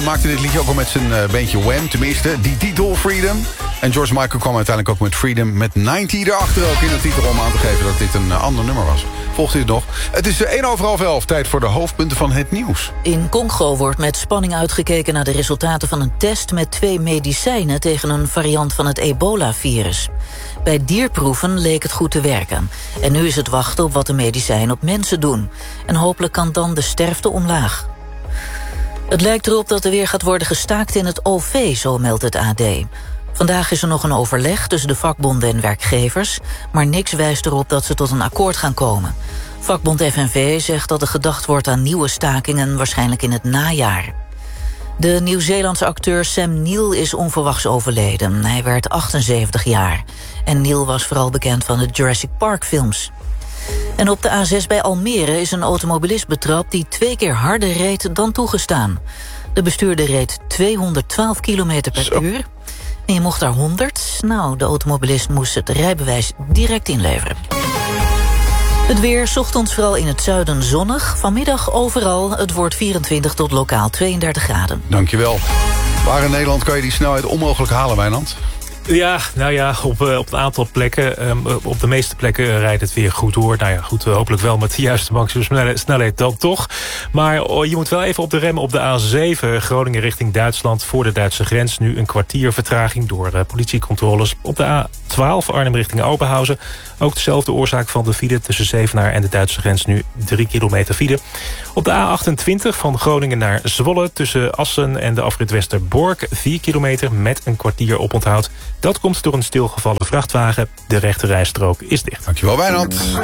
Maakte dit liedje ook al met zijn beentje Wham, tenminste. Die titel, Freedom. En George Michael kwam uiteindelijk ook met Freedom met 90 erachter ook in de titel om aan te geven dat dit een ander nummer was. Volgt u het nog? Het is 11:11, tijd voor de hoofdpunten van het nieuws. In Congo wordt met spanning uitgekeken naar de resultaten van een test met 2 medicijnen tegen een variant van het ebola-virus. Bij dierproeven leek het goed te werken. En nu is het wachten op wat de medicijnen op mensen doen. En hopelijk kan dan de sterfte omlaag. Het lijkt erop dat er weer gaat worden gestaakt in het OV, zo meldt het AD. Vandaag is er nog een overleg tussen de vakbonden en werkgevers, maar niks wijst erop dat ze tot een akkoord gaan komen. Vakbond FNV zegt dat er gedacht wordt aan nieuwe stakingen, waarschijnlijk in het najaar. De Nieuw-Zeelandse acteur Sam Neill is onverwachts overleden. Hij werd 78 jaar. En Neill was vooral bekend van de Jurassic Park films. En op de A6 bij Almere is een automobilist betrapt die 2 keer harder reed dan toegestaan. De bestuurder reed 212 km per uur. En je mocht daar 100. Nou, de automobilist moest het rijbewijs direct inleveren. Het weer, 's ochtends vooral in het zuiden zonnig. Vanmiddag overal, het wordt 24 tot lokaal 32 graden. Dankjewel. Waar in Nederland kan je die snelheid onmogelijk halen, Wijnand? Ja, nou ja, op een aantal plekken. Op de meeste plekken rijdt het weer goed door. Nou ja, goed, hopelijk wel met de juiste maximum snelheid dan toch. Maar je moet wel even op de rem op de A7... Groningen richting Duitsland voor de Duitse grens. Nu een kwartier vertraging door politiecontroles. Op de A12 Arnhem richting Oberhausen. Ook dezelfde oorzaak van de file tussen Zevenaar en de Duitse grens. Nu 3 kilometer file. Op de A28 van Groningen naar Zwolle... tussen Assen en de afrit Westerbork 4 kilometer met een kwartier oponthoud. Dat komt door een stilgevallen vrachtwagen. De rechte rijstrook is dicht. Dankjewel, Wijnand.